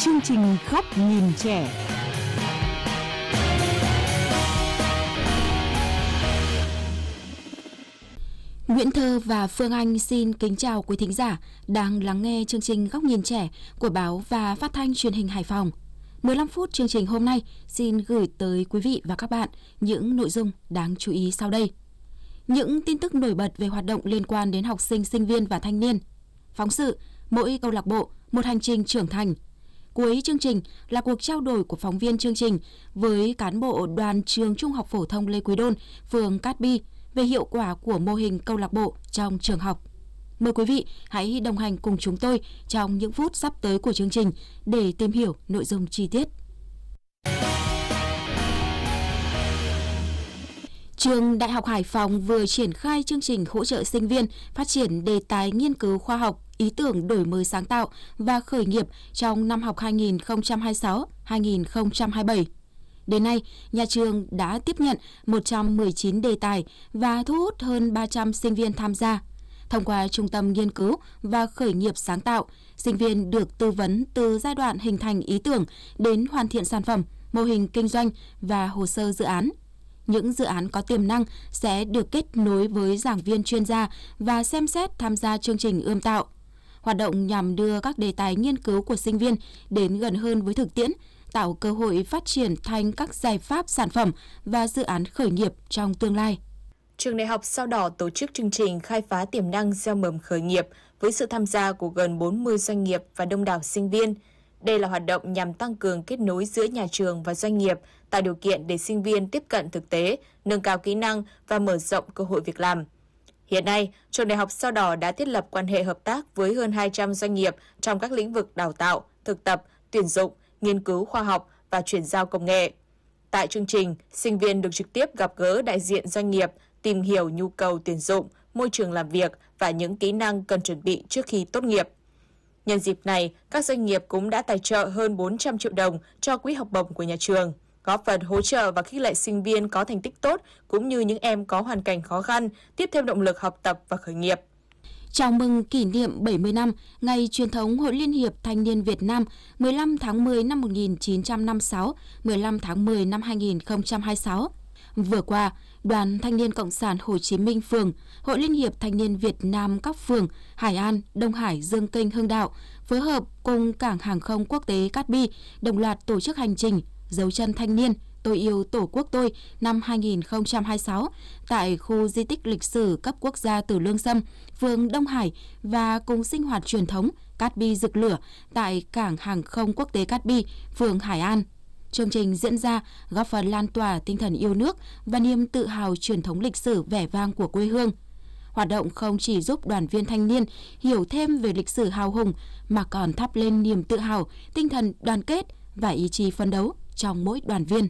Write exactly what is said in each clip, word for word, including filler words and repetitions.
chương trình Góc nhìn trẻ. Nguyễn Thơ và Phương Anh xin kính chào quý thính giả đang lắng nghe chương trình Góc nhìn trẻ của báo và phát thanh truyền hình Hải Phòng. mười lăm phút chương trình hôm nay xin gửi tới quý vị và các bạn những nội dung đáng chú ý sau đây. Những tin tức nổi bật về hoạt động liên quan đến học sinh, sinh viên và thanh niên. Phóng sự mỗi câu lạc bộ, một hành trình trưởng thành. Cuối chương trình là cuộc trao đổi của phóng viên chương trình với cán bộ đoàn trường Trung học phổ thông Lê Quý Đôn, phường Cát Bi về hiệu quả của mô hình câu lạc bộ trong trường học. Mời quý vị hãy đồng hành cùng chúng tôi trong những phút sắp tới của chương trình để tìm hiểu nội dung chi tiết. Trường Đại học Hải Phòng vừa triển khai chương trình hỗ trợ sinh viên phát triển đề tài nghiên cứu khoa học, ý tưởng đổi mới sáng tạo và khởi nghiệp trong năm học hai nghìn không trăm hai mươi sáu hai nghìn không trăm hai mươi bảy. Đến nay, nhà trường đã tiếp nhận một trăm mười chín đề tài và thu hút hơn ba trăm sinh viên tham gia. Thông qua Trung tâm Nghiên cứu và Khởi nghiệp sáng tạo, sinh viên được tư vấn từ giai đoạn hình thành ý tưởng đến hoàn thiện sản phẩm, mô hình kinh doanh và hồ sơ dự án. Những dự án có tiềm năng sẽ được kết nối với giảng viên chuyên gia và xem xét tham gia chương trình ươm tạo. Hoạt động nhằm đưa các đề tài nghiên cứu của sinh viên đến gần hơn với thực tiễn, tạo cơ hội phát triển thành các giải pháp sản phẩm và dự án khởi nghiệp trong tương lai. Trường Đại học Sao Đỏ tổ chức chương trình khai phá tiềm năng gieo mầm khởi nghiệp với sự tham gia của gần bốn mươi doanh nghiệp và đông đảo sinh viên. Đây là hoạt động nhằm tăng cường kết nối giữa nhà trường và doanh nghiệp, tạo điều kiện để sinh viên tiếp cận thực tế, nâng cao kỹ năng và mở rộng cơ hội việc làm. Hiện nay, Trường Đại học Sao Đỏ đã thiết lập quan hệ hợp tác với hơn hai trăm doanh nghiệp trong các lĩnh vực đào tạo, thực tập, tuyển dụng, nghiên cứu khoa học và chuyển giao công nghệ. Tại chương trình, sinh viên được trực tiếp gặp gỡ đại diện doanh nghiệp, tìm hiểu nhu cầu tuyển dụng, môi trường làm việc và những kỹ năng cần chuẩn bị trước khi tốt nghiệp. Nhân dịp này, các doanh nghiệp cũng đã tài trợ hơn bốn trăm triệu đồng cho quỹ học bổng của nhà trường, góp phần hỗ trợ và khích lệ sinh viên có thành tích tốt cũng như những em có hoàn cảnh khó khăn, tiếp thêm động lực học tập và khởi nghiệp. Chào mừng kỷ niệm bảy mươi năm Ngày truyền thống Hội Liên hiệp Thanh niên Việt Nam mười lăm tháng mười năm một nghìn chín trăm năm mươi sáu, mười lăm tháng mười năm hai nghìn không trăm hai mươi sáu. Vừa qua, Đoàn Thanh niên Cộng sản Hồ Chí Minh phường, Hội Liên hiệp Thanh niên Việt Nam các phường Hải An, Đông Hải, Dương Kinh, Hưng Đạo phối hợp cùng Cảng hàng không quốc tế Cát Bi đồng loạt tổ chức hành trình Dấu chân thanh niên Tôi yêu Tổ quốc tôi năm hai nghìn không trăm hai mươi sáu tại khu di tích lịch sử cấp quốc gia Tử Lương Sâm, phường Đông Hải và cùng sinh hoạt truyền thống Cát Bi rực lửa tại Cảng hàng không quốc tế Cát Bi, phường Hải An. Chương trình diễn ra góp phần lan tỏa tinh thần yêu nước và niềm tự hào truyền thống lịch sử vẻ vang của quê hương. Hoạt động không chỉ giúp đoàn viên thanh niên hiểu thêm về lịch sử hào hùng mà còn thắp lên niềm tự hào, tinh thần đoàn kết và ý chí phấn đấu trong mỗi đoàn viên.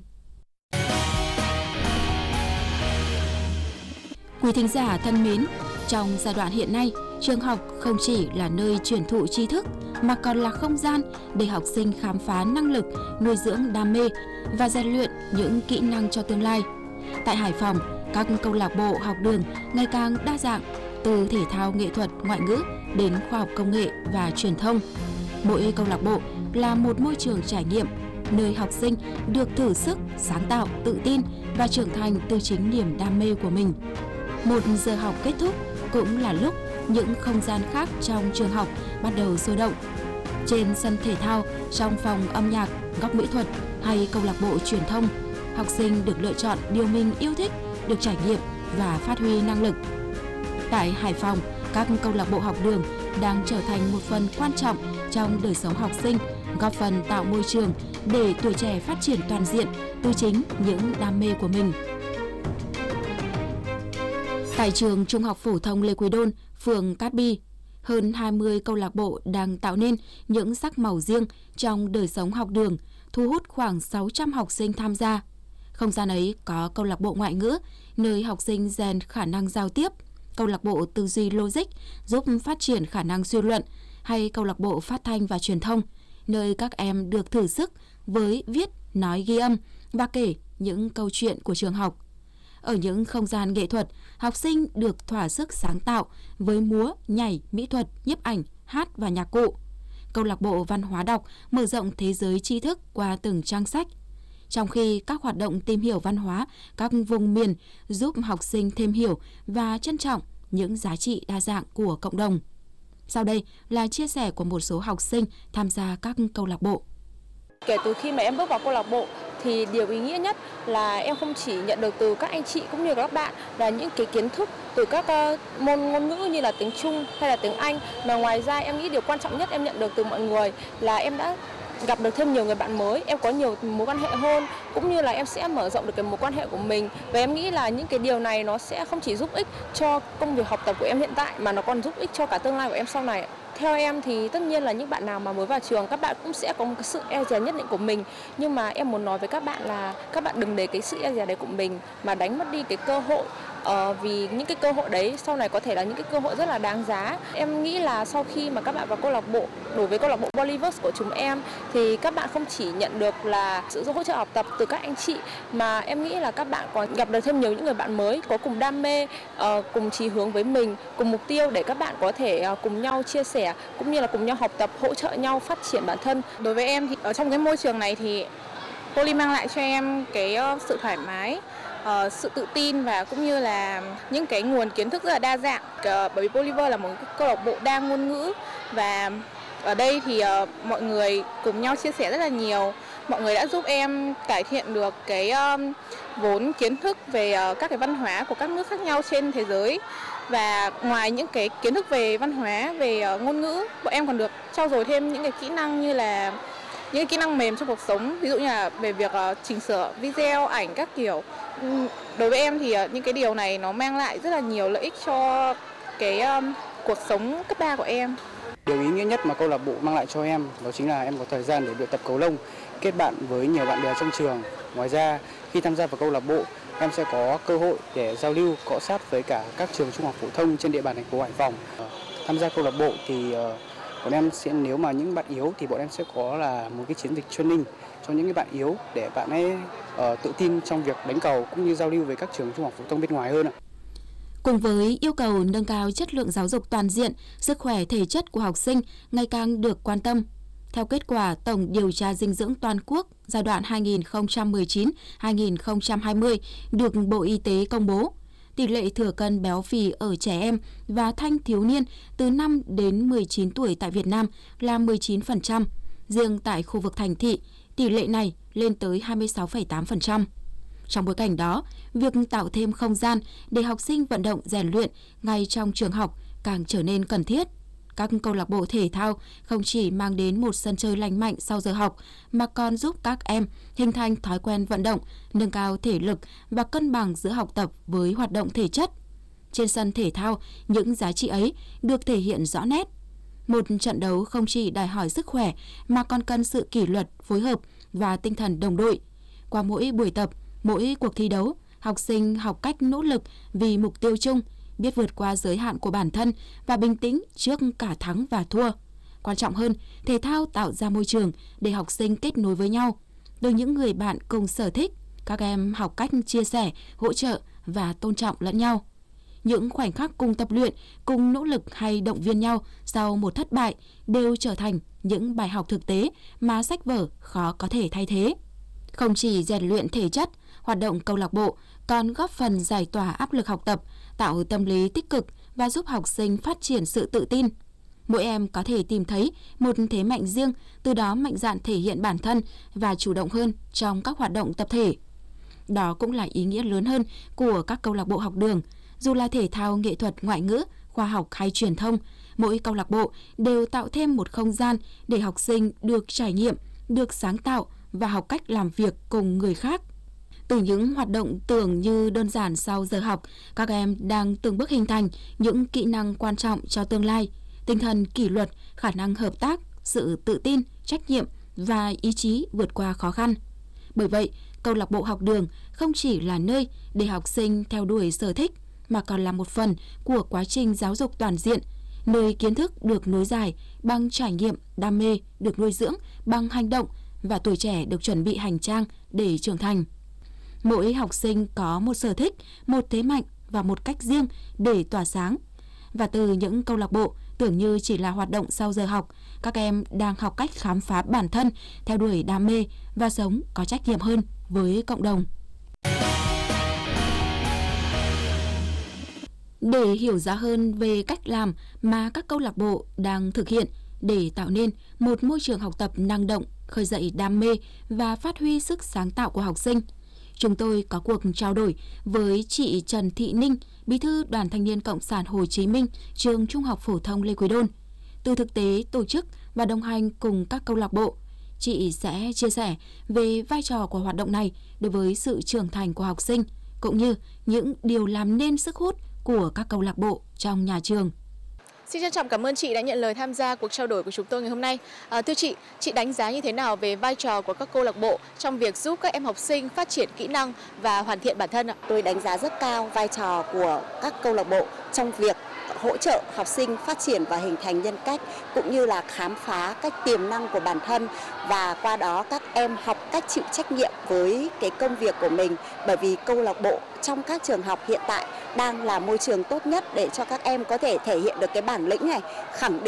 Quý thính giả thân mến, trong giai đoạn hiện nay, trường học không chỉ là nơi truyền thụ tri thức mà còn là không gian để học sinh khám phá năng lực, nuôi dưỡng đam mê và rèn luyện những kỹ năng cho tương lai. Tại Hải Phòng, các câu lạc bộ học đường ngày càng đa dạng, từ thể thao, nghệ thuật, ngoại ngữ đến khoa học công nghệ và truyền thông. Mỗi câu lạc bộ là một môi trường trải nghiệm, nơi học sinh được thử sức, sáng tạo, tự tin và trưởng thành từ chính niềm đam mê của mình. Một giờ học kết thúc cũng là lúc những không gian khác trong trường học bắt đầu sôi động. Trên sân thể thao, trong phòng âm nhạc, góc mỹ thuật hay câu lạc bộ truyền thông, học sinh được lựa chọn điều mình yêu thích, được trải nghiệm và phát huy năng lực. Tại Hải Phòng, các câu lạc bộ học đường đang trở thành một phần quan trọng trong đời sống học sinh, góp phần tạo môi trường để tuổi trẻ phát triển toàn diện từ chính những đam mê của mình. Tại trường Trung học phổ thông Lê Quý Đôn, phường Cát Bi, hơn hai mươi câu lạc bộ đang tạo nên những sắc màu riêng trong đời sống học đường, thu hút khoảng sáu trăm học sinh tham gia. Không gian ấy có câu lạc bộ ngoại ngữ, nơi học sinh rèn khả năng giao tiếp, câu lạc bộ tư duy logic giúp phát triển khả năng suy luận, hay câu lạc bộ phát thanh và truyền thông, nơi các em được thử sức với viết, nói, ghi âm và kể những câu chuyện của trường học. Ở những không gian nghệ thuật, học sinh được thỏa sức sáng tạo với múa, nhảy, mỹ thuật, nhiếp ảnh, hát và nhạc cụ. câu lạc bộ văn hóa đọc mở rộng thế giới tri thức qua từng trang sách, trong khi các hoạt động tìm hiểu văn hóa các vùng miền giúp học sinh thêm hiểu và trân trọng những giá trị đa dạng của cộng đồng. Sau đây là chia sẻ của một số học sinh tham gia các câu lạc bộ. Kể từ khi mà em bước vào câu lạc bộ thì điều ý nghĩa nhất là em không chỉ nhận được từ các anh chị cũng như các bạn là những cái kiến thức từ các môn ngôn ngữ như là tiếng Trung hay là tiếng Anh, mà ngoài ra em nghĩ điều quan trọng nhất em nhận được từ mọi người là em đã gặp được thêm nhiều người bạn mới, em có nhiều mối quan hệ hơn, cũng như là em sẽ mở rộng được cái mối quan hệ của mình. Và em nghĩ là những cái điều này nó sẽ không chỉ giúp ích cho công việc học tập của em hiện tại mà nó còn giúp ích cho cả tương lai của em sau này. Theo em thì tất nhiên là những bạn nào mà mới vào trường, các bạn cũng sẽ có một cái sự e dè nhất định của mình. Nhưng mà em muốn nói với các bạn là các bạn đừng để cái sự e dè đấy của mình mà đánh mất đi cái cơ hội. Ờ, vì những cái cơ hội đấy sau này có thể là những cái cơ hội rất là đáng giá. Em nghĩ là sau khi mà các bạn vào câu lạc bộ, đối với câu lạc bộ Polyverse của chúng em thì các bạn không chỉ nhận được là sự hỗ trợ học tập từ các anh chị, mà em nghĩ là các bạn còn gặp được thêm nhiều những người bạn mới có cùng đam mê, uh, cùng chí hướng với mình, cùng mục tiêu để các bạn có thể uh, cùng nhau chia sẻ cũng như là cùng nhau học tập, hỗ trợ nhau phát triển bản thân. Đối với em thì ở trong cái môi trường này thì Poly mang lại cho em cái uh, sự thoải mái, Uh, sự tự tin và cũng như là những cái nguồn kiến thức rất là đa dạng. Uh, bởi vì Polyverse là một câu lạc bộ đa ngôn ngữ và ở đây thì uh, mọi người cùng nhau chia sẻ rất là nhiều. Mọi người đã giúp em cải thiện được cái um, vốn kiến thức về uh, các cái văn hóa của các nước khác nhau trên thế giới. Và ngoài những cái kiến thức về văn hóa, về uh, ngôn ngữ, bọn em còn được trau dồi thêm những cái kỹ năng như là những kỹ năng mềm trong cuộc sống, ví dụ như là về việc uh, chỉnh sửa video, ảnh các kiểu. Đối với em thì uh, những cái điều này nó mang lại rất là nhiều lợi ích cho cái um, cuộc sống cấp ba của em. Điều ý nghĩa nhất mà câu lạc bộ mang lại cho em đó chính là em có thời gian để luyện tập cầu lông, kết bạn với nhiều bạn bè trong trường. Ngoài ra, khi tham gia vào câu lạc bộ, em sẽ có cơ hội để giao lưu, cọ sát với cả các trường trung học phổ thông trên địa bàn thành phố Hải Phòng. Tham gia câu lạc bộ thì uh, bọn em sẽ, nếu mà những bạn yếu thì bọn em sẽ có là một cái chiến dịch training cho những cái bạn yếu để bạn ấy uh, tự tin trong việc đánh cầu cũng như giao lưu với các trường trung học phổ thông bên ngoài hơn ạ. Cùng với yêu cầu nâng cao chất lượng giáo dục toàn diện, sức khỏe thể chất của học sinh ngày càng được quan tâm. Theo kết quả Tổng điều tra dinh dưỡng toàn quốc giai đoạn hai nghìn không trăm mười chín đến hai nghìn không trăm hai mươi được Bộ Y tế công bố, tỷ lệ thừa cân béo phì ở trẻ em và thanh thiếu niên từ năm đến mười chín tuổi tại Việt Nam là mười chín phần trăm. Riêng tại khu vực thành thị, tỷ lệ này lên tới hai mươi sáu phẩy tám phần trăm. Trong bối cảnh đó, việc tạo thêm không gian để học sinh vận động rèn luyện ngay trong trường học càng trở nên cần thiết. Các câu lạc bộ thể thao không chỉ mang đến một sân chơi lành mạnh sau giờ học, mà còn giúp các em hình thành thói quen vận động, nâng cao thể lực và cân bằng giữa học tập với hoạt động thể chất. Trên sân thể thao, những giá trị ấy được thể hiện rõ nét. Một trận đấu không chỉ đòi hỏi sức khỏe mà còn cần sự kỷ luật, phối hợp và tinh thần đồng đội. Qua mỗi buổi tập, mỗi cuộc thi đấu, học sinh học cách nỗ lực vì mục tiêu chung, biết vượt qua giới hạn của bản thân và bình tĩnh trước cả thắng và thua. Quan trọng hơn, thể thao tạo ra môi trường để học sinh kết nối với nhau. Từ những người bạn cùng sở thích, các em học cách chia sẻ, hỗ trợ và tôn trọng lẫn nhau. Những khoảnh khắc cùng tập luyện, cùng nỗ lực hay động viên nhau sau một thất bại đều trở thành những bài học thực tế mà sách vở khó có thể thay thế. Không chỉ rèn luyện thể chất, hoạt động câu lạc bộ còn góp phần giải tỏa áp lực học tập, tạo tâm lý tích cực và giúp học sinh phát triển sự tự tin. Mỗi em có thể tìm thấy một thế mạnh riêng, từ đó mạnh dạn thể hiện bản thân và chủ động hơn trong các hoạt động tập thể. Đó cũng là ý nghĩa lớn hơn của các câu lạc bộ học đường. Dù là thể thao, nghệ thuật, ngoại ngữ, khoa học hay truyền thông, mỗi câu lạc bộ đều tạo thêm một không gian để học sinh được trải nghiệm, được sáng tạo và học cách làm việc cùng người khác. Từ những hoạt động tưởng như đơn giản sau giờ học, các em đang từng bước hình thành những kỹ năng quan trọng cho tương lai, tinh thần kỷ luật, khả năng hợp tác, sự tự tin, trách nhiệm và ý chí vượt qua khó khăn. Bởi vậy, câu lạc bộ học đường không chỉ là nơi để học sinh theo đuổi sở thích, mà còn là một phần của quá trình giáo dục toàn diện, nơi kiến thức được nối dài bằng trải nghiệm, đam mê được nuôi dưỡng bằng hành động và tuổi trẻ được chuẩn bị hành trang để trưởng thành. Mỗi học sinh có một sở thích, một thế mạnh và một cách riêng để tỏa sáng. Và từ những câu lạc bộ tưởng như chỉ là hoạt động sau giờ học, các em đang học cách khám phá bản thân, theo đuổi đam mê và sống có trách nhiệm hơn với cộng đồng. Để hiểu rõ hơn về cách làm mà các câu lạc bộ đang thực hiện để tạo nên một môi trường học tập năng động, khơi dậy đam mê và phát huy sức sáng tạo của học sinh, chúng tôi có cuộc trao đổi với chị Trần Thị Ninh, Bí thư Đoàn Thanh niên Cộng sản Hồ Chí Minh, trường Trung học phổ thông Lê Quý Đôn. Từ thực tế tổ chức và đồng hành cùng các câu lạc bộ, chị sẽ chia sẻ về vai trò của hoạt động này đối với sự trưởng thành của học sinh, cũng như những điều làm nên sức hút của các câu lạc bộ trong nhà trường. Xin trân trọng cảm ơn chị đã nhận lời tham gia cuộc trao đổi của chúng tôi ngày hôm nay. À, thưa chị, chị đánh giá như thế nào về vai trò của các câu lạc bộ trong việc giúp các em học sinh phát triển kỹ năng và hoàn thiện bản thân ạ? Tôi đánh giá rất cao vai trò của các câu lạc bộ trong việc hỗ trợ học sinh phát triển và hình thành nhân cách, cũng như là khám phá các tiềm năng của bản thân, và qua đó các em học cách chịu trách nhiệm với cái công việc của mình, bởi vì câu lạc bộ trong các trường học hiện tại đang là môi trường tốt nhất để cho các em có thể thể hiện được cái bản lĩnh này, khẳng định